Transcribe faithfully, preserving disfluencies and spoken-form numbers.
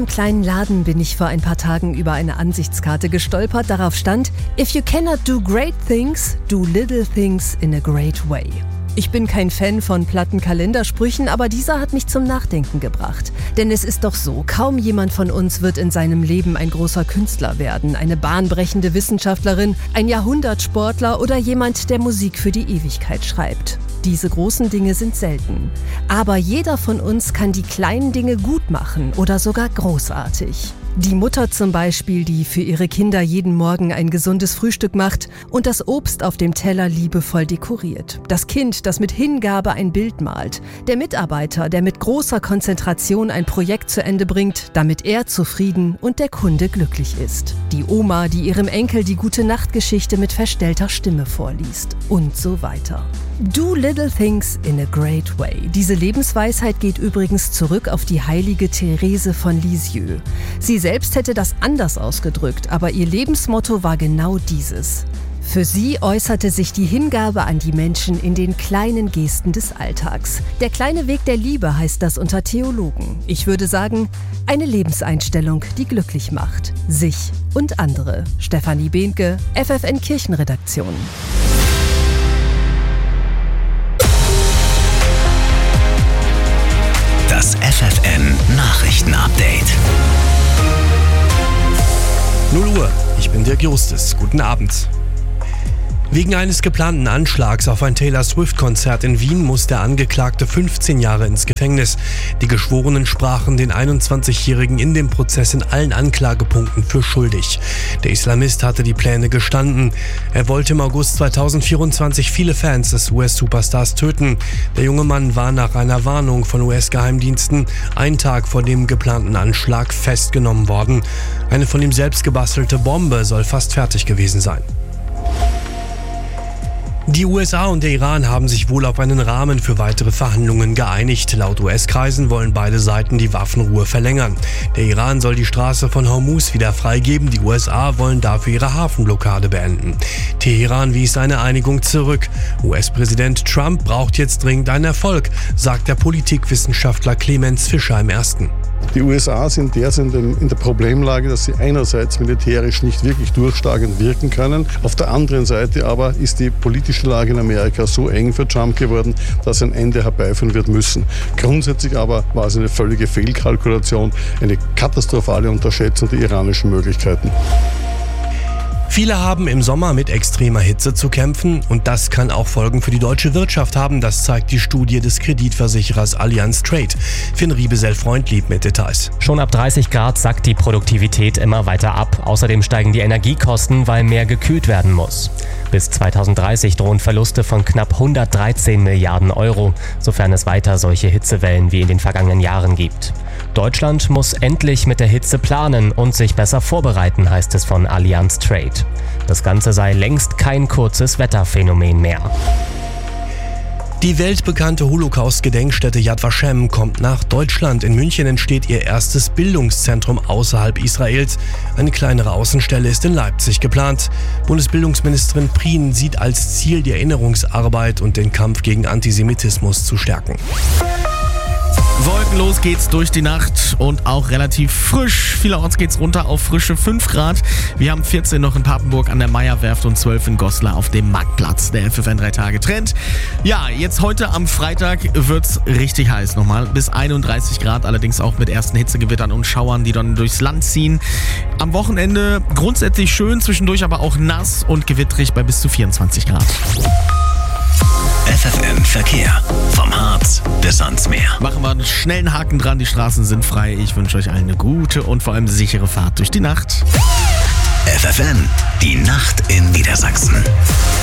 einem kleinen Laden bin ich vor ein paar Tagen über eine Ansichtskarte gestolpert. Darauf stand: If you cannot do great things, do little things in a great way. Ich bin kein Fan von platten Kalendersprüchen, aber dieser hat mich zum Nachdenken gebracht. Denn es ist doch so, kaum jemand von uns wird in seinem Leben ein großer Künstler werden, eine bahnbrechende Wissenschaftlerin, ein Jahrhundertsportler oder jemand, der Musik für die Ewigkeit schreibt. Diese großen Dinge sind selten. Aber jeder von uns kann die kleinen Dinge gut machen oder sogar großartig. Die Mutter zum Beispiel, die für ihre Kinder jeden Morgen ein gesundes Frühstück macht und das Obst auf dem Teller liebevoll dekoriert. Das Kind, das mit Hingabe ein Bild malt. Der Mitarbeiter, der mit großer Konzentration ein Projekt zu Ende bringt, damit er zufrieden und der Kunde glücklich ist. Die Oma, die ihrem Enkel die Gute-Nacht-Geschichte mit verstellter Stimme vorliest. Und so weiter. Do little things in a great way. Diese Lebensweisheit geht übrigens zurück auf die heilige Therese von Lisieux. Sie selbst hätte das anders ausgedrückt, aber ihr Lebensmotto war genau dieses. Für sie äußerte sich die Hingabe an die Menschen in den kleinen Gesten des Alltags. Der kleine Weg der Liebe heißt das unter Theologen. Ich würde sagen, eine Lebenseinstellung, die glücklich macht. Sich und andere. Stefanie Behnke, F F N Kirchenredaktion. Das F F N Nachrichten-Update. null Uhr, ich bin Dirk Justus. Guten Abend. Wegen eines geplanten Anschlags auf ein Taylor Swift-Konzert in Wien muss der Angeklagte fünfzehn Jahre ins Gefängnis. Die Geschworenen sprachen den einundzwanzigjährigen in dem Prozess in allen Anklagepunkten für schuldig. Der Islamist hatte die Pläne gestanden. Er wollte im August zweitausendvierundzwanzig viele Fans des U S-Superstars töten. Der junge Mann war nach einer Warnung von U S-Geheimdiensten einen Tag vor dem geplanten Anschlag festgenommen worden. Eine von ihm selbst gebastelte Bombe soll fast fertig gewesen sein. Die U S A und der Iran haben sich wohl auf einen Rahmen für weitere Verhandlungen geeinigt. Laut U S-Kreisen wollen beide Seiten die Waffenruhe verlängern. Der Iran soll die Straße von Hormuz wieder freigeben, die U S A wollen dafür ihre Hafenblockade beenden. Teheran wies eine Einigung zurück. U S-Präsident Trump braucht jetzt dringend einen Erfolg, sagt der Politikwissenschaftler Clemens Fischer im Ersten. Die U S A sind derzeit in der Problemlage, dass sie einerseits militärisch nicht wirklich durchschlagend wirken können. Auf der anderen Seite aber ist die politische Lage in Amerika so eng für Trump geworden, dass ein Ende herbeiführen wird müssen. Grundsätzlich aber war es eine völlige Fehlkalkulation, eine katastrophale Unterschätzung der iranischen Möglichkeiten. Viele haben im Sommer mit extremer Hitze zu kämpfen und das kann auch Folgen für die deutsche Wirtschaft haben. Das zeigt die Studie des Kreditversicherers Allianz Trade. Finn Riebesell-Freundlieb mit Details. Schon ab dreißig Grad sackt die Produktivität immer weiter ab. Außerdem steigen die Energiekosten, weil mehr gekühlt werden muss. Bis zweitausenddreißig drohen Verluste von knapp hundertdreizehn Milliarden Euro, sofern es weiter solche Hitzewellen wie in den vergangenen Jahren gibt. Deutschland muss endlich mit der Hitze planen und sich besser vorbereiten, heißt es von Allianz Trade. Das Ganze sei längst kein kurzes Wetterphänomen mehr. Die weltbekannte Holocaust-Gedenkstätte Yad Vashem kommt nach Deutschland. In München entsteht ihr erstes Bildungszentrum außerhalb Israels. Eine kleinere Außenstelle ist in Leipzig geplant. Bundesbildungsministerin Prien sieht als Ziel, die Erinnerungsarbeit und den Kampf gegen Antisemitismus zu stärken. Wolkenlos geht's durch die Nacht und auch relativ frisch. Vielerorts geht's runter auf frische fünf Grad. Wir haben vierzehn noch in Papenburg an der Meierwerft und zwölf in Goslar auf dem Marktplatz. Der F F N drei Tage Trend. Ja, jetzt heute am Freitag wird's richtig heiß nochmal. Bis einunddreißig Grad, allerdings auch mit ersten Hitzegewittern und Schauern, die dann durchs Land ziehen. Am Wochenende grundsätzlich schön, zwischendurch aber auch nass und gewittrig bei bis zu vierundzwanzig Grad. F F N Verkehr. Vom Harz bis ans Meer. Machen wir einen schnellen Haken dran, die Straßen sind frei. Ich wünsche euch allen eine gute und vor allem sichere Fahrt durch die Nacht. F F N, die Nacht in Niedersachsen.